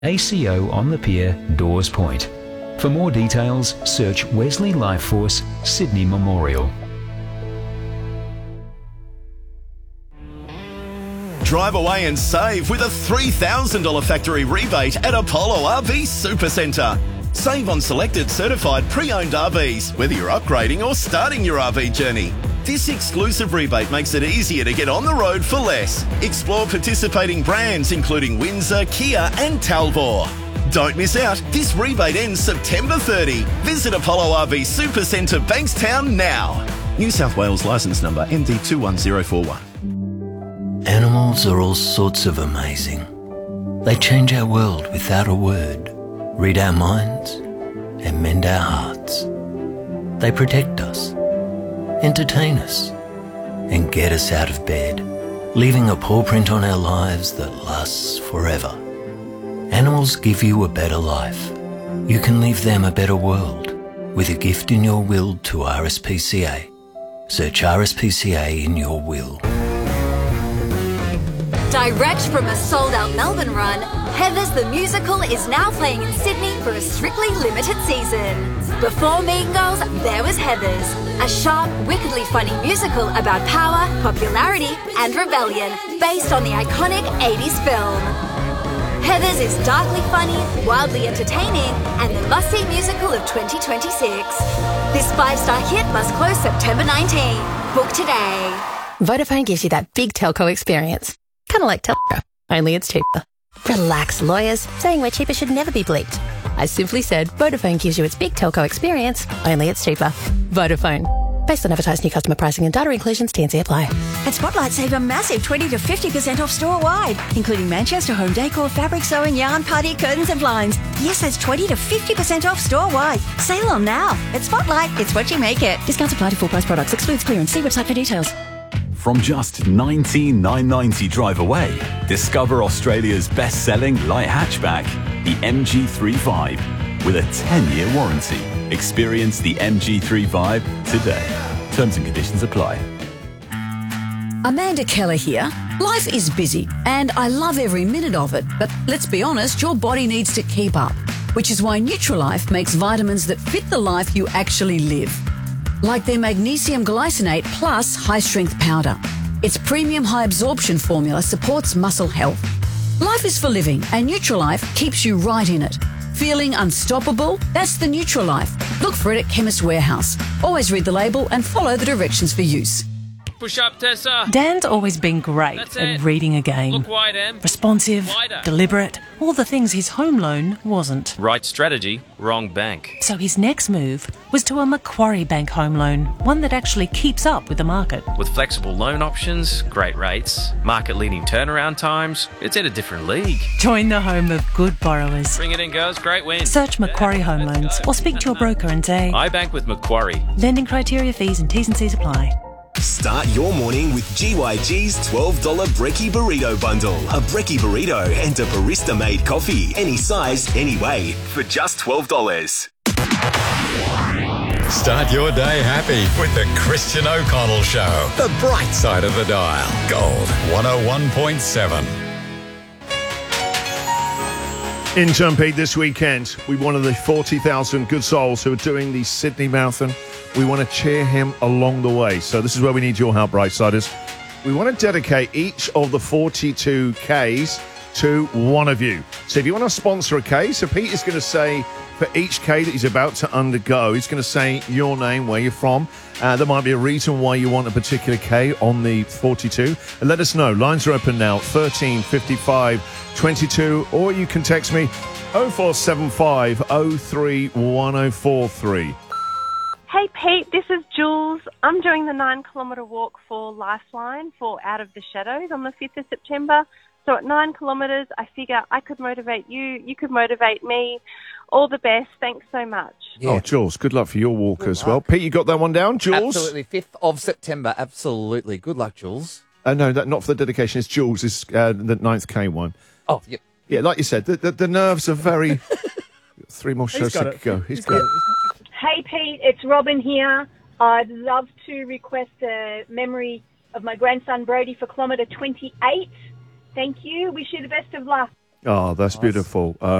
ACO on the Pier, Dawes Point. For more details, search Wesley Life Force Sydney Memorial. Drive away and save with a $3,000 factory rebate at Apollo RV Supercentre. Save on selected certified pre-owned RVs, whether you're upgrading or starting your RV journey. This exclusive rebate makes it easier to get on the road for less. Explore participating brands including Windsor, Kia and Talbot. Don't miss out. This rebate ends September 30. Visit Apollo RV Supercentre Bankstown now. New South Wales licence number MD21041. Animals are all sorts of amazing. They change our world without a word, read our minds and mend our hearts. They protect us, entertain us and get us out of bed, leaving a paw print on our lives that lasts forever. Animals give you a better life. You can leave them a better world with a gift in your will to RSPCA. Search RSPCA in your will. Direct from a sold-out Melbourne run, Heathers the Musical is now playing in Sydney for a strictly limited season. Before Mean Girls, there was Heathers, a sharp, wickedly funny musical about power, popularity and rebellion, based on the iconic 80s film. Heathers is darkly funny, wildly entertaining and the must-see musical of 2026. This 5-star hit must close September 19. Book today. Vodafone gives you that big telco experience. Kind of like Telco, only it's cheaper. Relax, lawyers. Saying we're cheaper should never be bleeped. I simply said Vodafone gives you its big telco experience, only it's cheaper. Vodafone. Based on advertised new customer pricing and data inclusions, T&C apply. At Spotlight, save a massive 20 to 50% off store-wide, including Manchester home decor, fabric sewing, yarn, party, curtains and blinds. Yes, that's 20 to 50% off store-wide. Sale on now. At Spotlight, it's what you make it. Discounts apply to full price products. Excludes clearance. See website for details. From just $19,990 drive away, discover Australia's best-selling light hatchback, the MG3 with a 10-year warranty. Experience the MG3 today. Terms and conditions apply. Amanda Keller here. Life is busy and I love every minute of it, but let's be honest, your body needs to keep up, which is why Nutrilife makes vitamins that fit the life you actually live. Like their magnesium glycinate plus high-strength powder. Its premium high-absorption formula supports muscle health. Life is for living, and Nutrilife keeps you right in it. Feeling unstoppable? That's the Nutrilife. Look for it at Chemist Warehouse. Always read the label and follow the directions for use. Push up, Tessa. Dan's always been great at reading a game. Look wide, Em. Responsive, Wider. deliberate, all the things his home loan wasn't. Right strategy, wrong bank. So his next move was to a Macquarie Bank home loan, one that actually keeps up with the market. With flexible loan options, great rates, market-leading turnaround times, it's in a different league. Join the home of good borrowers. Bring it in, girls. Great win. Search Macquarie Home Loans or speak to your broker and say, I bank with Macquarie. Lending criteria, fees and T's and C's apply. Start your morning with GYG's $12 Brekkie Burrito Bundle. A Brekkie Burrito and a barista-made coffee. Any size, any way, for just $12. Start your day happy with the Christian O'Connell Show. The bright side of the dial. Gold 101.7. In Jumpede this weekend, we wanted the 40,000 good souls who are doing the Sydney Marathon. We want to cheer him along the way. So this is where we need your help, Brightsiders. We want to dedicate each of the 42 Ks to one of you. So if you want to sponsor a K, so Pete is going to say for each K that he's about to undergo, he's going to say your name, where you're from. There might be a reason why you want a particular K on the 42. And let us know. Lines are open now, 13 55 22, or you can text me 0475 03 1043. Hey Pete, this is Jules. I'm doing the 9-kilometre walk for Lifeline for Out of the Shadows on the 5th of September. So at 9 kilometres, I figure I could motivate you, you could motivate me. All the best. Thanks so much. Yeah. Oh, Jules, good luck for your walk as well. Pete, you got that one down, Jules? Absolutely. 5th of September. Absolutely. Good luck, Jules. No, not for the dedication. It's Jules. It's the 9th K one. Oh, yeah. Yeah, like you said, the nerves are very... 3 more shows to go. He's got it. Hey, Pete, it's Robin here. I'd love to request a memory of my grandson Brody for kilometre 28. Thank you. Wish you the best of luck. Oh, that's beautiful.